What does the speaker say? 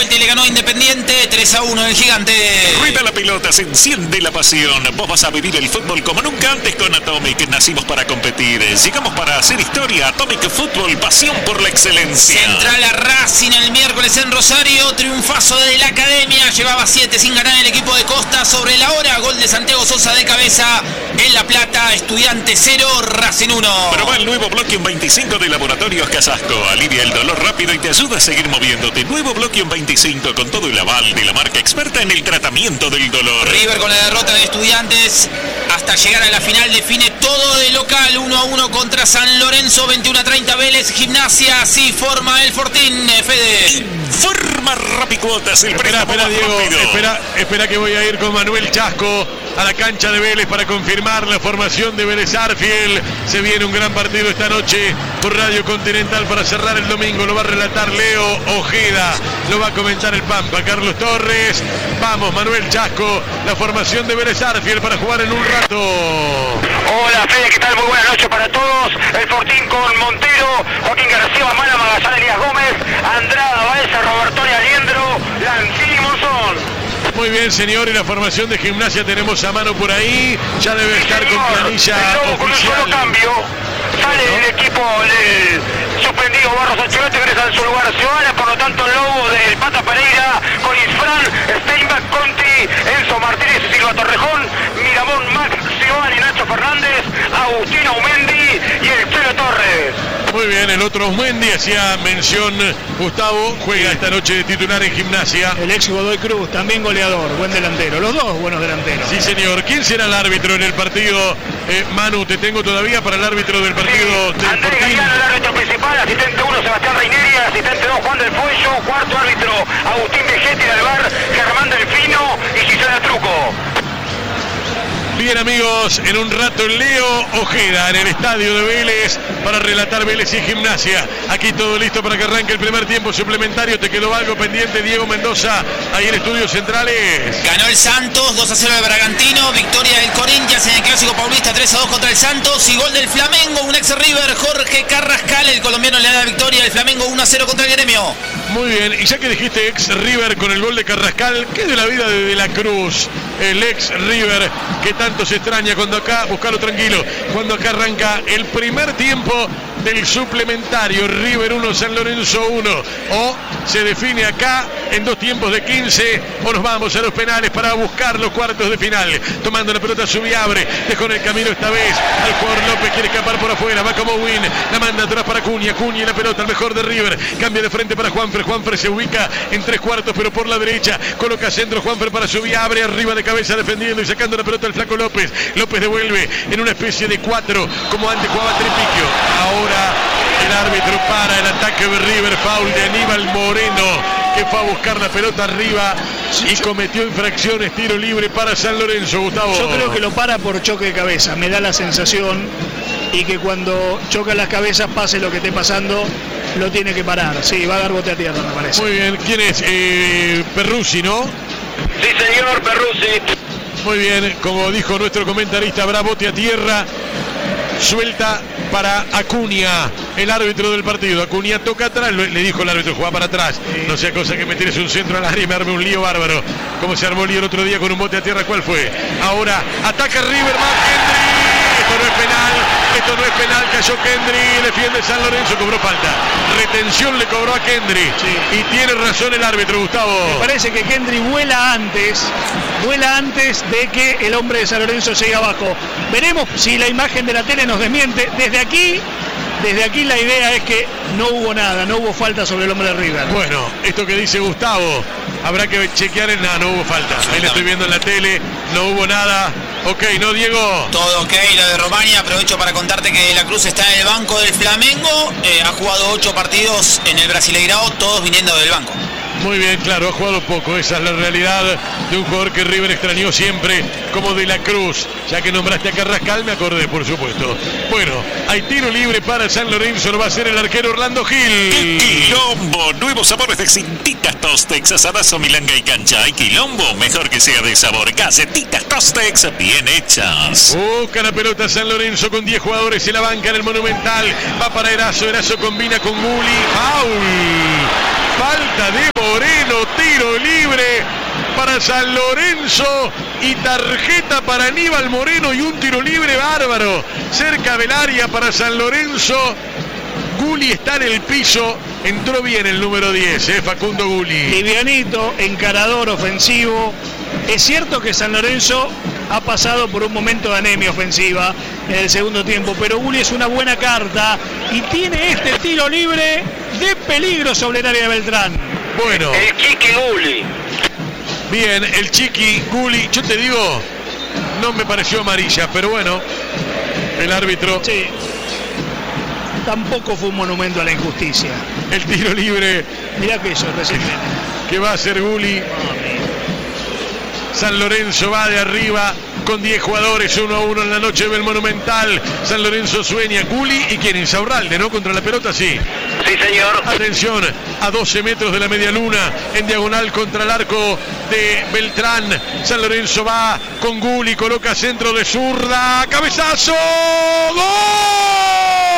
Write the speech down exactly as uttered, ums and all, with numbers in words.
vuelta y le ganó Independiente tres a uno el Gigante. Rueda la pelota, se enciende la pasión. Vos vas a vivir el fútbol como nunca antes con Atomic. Nacimos para competir, llegamos para hacer historia. Atomic Fútbol, pasión por la excelencia. Central a Racing el miércoles en Rosario. Triunfazo de la Academia. Llevaba siete sin ganar el equipo de Costa. Sobre la hora, gol de Santiago Sosa de cabeza. En La Plata, Estudiante cero, Racing uno. Probá el nuevo Bloquion veinticinco de Laboratorios Casasco. Alivia el dolor rápido y te ayuda a seguir moviéndote. Nuevo Bloquion veinticinco con todo el aval de la marca experta en el tratamiento del dolor. River con la derrota de Estudiantes hasta llegar a la final define todo de local. uno a uno contra San Lorenzo. veintiuno a treinta Vélez. Gimnasia. Así forma el Fortín. Fede. Informa Rapicuotas. El espera, espera Diego. Espera, espera que voy a ir con Manuel Chasco a la cancha de Vélez para confirmar la formación de Vélez Arfield. Se viene un gran partido esta noche por Radio Continental para cerrar el domingo. Lo va a relatar Leo Ojeda. Lo va a comentar el Pampa Carlos Torres. Vamos, Manuel Chasco. La formación de Vélez Arfield para jugar en un rato. Hola Fede, ¿qué tal? Muy buenas noches para todos. El Fortín con Montero, Joaquín García, Mamana, Magallán, Elías Gómez, Andrada, Baeza, Roberto Aliendro, Lancini, Monzón. Muy bien, señor, y la formación de Gimnasia tenemos a mano por ahí. Ya debe estar sí, con planilla oficial. Con un solo cambio. Sale el equipo del suspendido Barros Ancelotti, ingresa en su lugar Ciudadana, por lo tanto el Lobo del Pata Pereira, con Isfran, Steinbach, Conti, Enzo Martínez y Silva Torrejón, Miramón, Max, Ciudadana y Nacho Fernández, Agustín Aumendi y el Chelo Torres. Muy bien, el otro Aumendi hacía mención, Gustavo, juega esta noche de titular en Gimnasia. El ex Godoy Cruz, también goleador, buen delantero, los dos buenos delanteros. Sí, señor. ¿Quién será el árbitro en el partido? Eh, Manu, te tengo todavía para el árbitro del partido sí, del Andrés Fortín. Galeano, el árbitro principal, asistente uno, Sebastián Reineri, asistente dos, Juan del Fuello, cuarto árbitro, Agustín Vegetti, del bar, Germán Delfino y Gisela Truco. Bien, amigos, en un rato Leo Ojeda en el estadio de Vélez para relatar Vélez y Gimnasia. Aquí todo listo para que arranque el primer tiempo suplementario. ¿Te quedó algo pendiente, Diego Mendoza, ahí en Estudios Centrales? Ganó el Santos, dos a cero del Bragantino. Victoria del Corinthians en el Clásico Paulista, tres a dos contra el Santos. Y gol del Flamengo, un ex River, Jorge Carrascal. El colombiano le da la victoria al Flamengo, uno a cero contra el Gremio. Muy bien, y ya que dijiste ex River con el gol de Carrascal, ¿qué de la vida de De la Cruz? El ex River que tanto se extraña cuando acá, buscalo tranquilo, cuando acá arranca el primer tiempo del suplementario. River uno, San Lorenzo uno. O se define acá en dos tiempos de quince, o nos vamos a los penales para buscar los cuartos de final. Tomando la pelota Subiabre, dejó en el camino esta vez al jugador López, quiere escapar por afuera, va como Win, la manda atrás para Cuña, Cuña y la pelota, el mejor de River, cambia de frente para Juanfer, Juanfer se ubica en tres cuartos pero por la derecha, coloca centro Juanfer para Subiabre, arriba de cabeza defendiendo y sacando la pelota al flaco López. López devuelve en una especie de cuatro, como antes jugaba Tripiquio. Ahora el árbitro para el ataque de River, foul de Aníbal Moreno, que fue a buscar la pelota arriba y cometió infracciones, tiro libre para San Lorenzo. Gustavo. Yo creo que lo para por choque de cabeza, me da la sensación, y que cuando choca las cabezas, pase lo que esté pasando, lo tiene que parar. Sí, va a dar bote a tierra, me parece. Muy bien, ¿quién es? Eh, Perruzzi, ¿no? Sí, señor, Perruzzi. Muy bien, como dijo nuestro comentarista, habrá bote a tierra. Suelta para Acuña, el árbitro del partido. Acuña toca atrás, le dijo el árbitro, juega para atrás. Sí. No sea cosa que me tires un centro al área y me arme un lío bárbaro. Como se armó el lío el otro día con un bote a tierra, ¿cuál fue? Ahora ataca River, McKendry. Esto no es penal, esto no es penal, cayó Kendry, defiende San Lorenzo, cobró falta. Retención le cobró a Kendry. Sí. Y tiene razón el árbitro, Gustavo. Me parece que Kendry vuela antes, vuela antes de que el hombre de San Lorenzo llegue abajo. Veremos si la imagen de la tele nos desmiente. Desde aquí, desde aquí la idea es que no hubo nada, no hubo falta sobre el hombre de River. Bueno, esto que dice Gustavo, habrá que chequear en nada, no hubo falta. Ahí le estoy viendo en la tele, no hubo nada. Ok, ¿no, Diego? Todo ok, lo de Romania. Aprovecho para contarte que De la Cruz está en el banco del Flamengo. Eh, ha jugado ocho partidos en el Brasileirao, todos viniendo del banco. Muy bien, claro, ha jugado poco. Esa es la realidad de un jugador que River extrañó siempre, como De la Cruz. Ya que nombraste a Carrascal, me acordé, por supuesto. Bueno, hay tiro libre para San Lorenzo. Lo va a hacer el arquero Orlando Gil. ¡Qué quilombo! Nuevos sabores de Cintitas Tostex, asadazo, milanga y cancha. Hay quilombo, mejor que sea de sabor. Gacetitas Tostex, bien hechas. Busca la pelota San Lorenzo con diez jugadores en la banca en el Monumental. Va para Erazo, Erazo combina con Guli. ¡Foul! Falta de Moreno, tiro libre para San Lorenzo y tarjeta para Aníbal Moreno y un tiro libre bárbaro cerca del área para San Lorenzo. Gulli está en el piso, entró bien el número diez, ¿eh? Facundo Gulli. Livianito, encarador, ofensivo. Es cierto que San Lorenzo ha pasado por un momento de anemia ofensiva en el segundo tiempo, pero Gulli es una buena carta y tiene este tiro libre de peligro sobre el área de Beltrán. Bueno. El Chiqui Gulli. Bien, el Chiqui Gulli, yo te digo, no me pareció amarilla, pero bueno, el árbitro. Sí. Tampoco fue un monumento a la injusticia. El tiro libre. Mirá que eso recientemente. Que va a ser Gulli. San Lorenzo va de arriba con diez jugadores, uno a uno en la noche del Monumental. San Lorenzo sueña. Gulli y quien, Insaurralde, ¿no? Contra la pelota, sí. Sí, señor. Atención, a doce metros de la media luna, en diagonal contra el arco de Beltrán. San Lorenzo va con Gulli, coloca centro de zurda. ¡Cabezazo! ¡Gol!